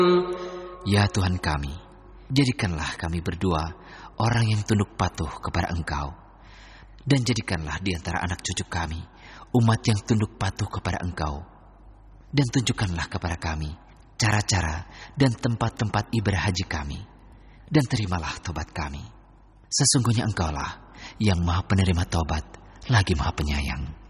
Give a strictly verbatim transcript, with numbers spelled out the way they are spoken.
Ya Tuhan kami, jadikanlah kami berdua orang yang tunduk patuh kepada Engkau. Dan jadikanlah di antara anak cucu kami umat yang tunduk patuh kepada Engkau. Dan tunjukkanlah kepada kami cara-cara dan tempat-tempat ibadah haji kami. Dan terimalah tobat kami. Sesungguhnya Engkaulah yang Maha Penerima tobat, lagi Maha Penyayang.